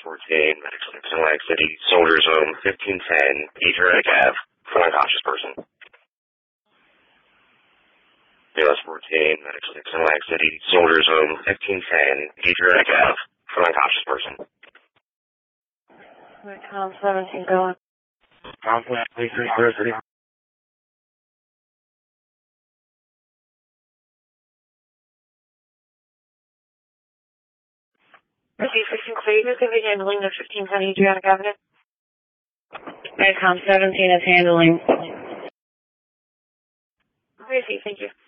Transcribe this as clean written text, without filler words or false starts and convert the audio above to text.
14, Medical Center, Atlantic City, Soldiers Home, 1510, Adriatic Ave, for an unconscious person. US 14, Medical Center, Atlantic City, Soldiers Home, 1510, Adriatic Ave, for an unconscious person. Com 17 going. Conflict, please, City. Receive 16 clear. Who's going to be handling the 1510 Adriatic Avenue? Com 17 is handling. Receive, thank you.